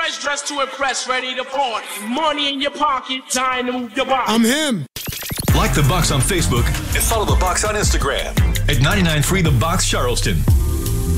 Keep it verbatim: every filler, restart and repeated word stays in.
fresh, dressed to impress, ready to party. Money in your pocket, time to move your body. I'm him. Like The Box on Facebook and follow The Box on Instagram at ninety-nine point three The Box Charleston.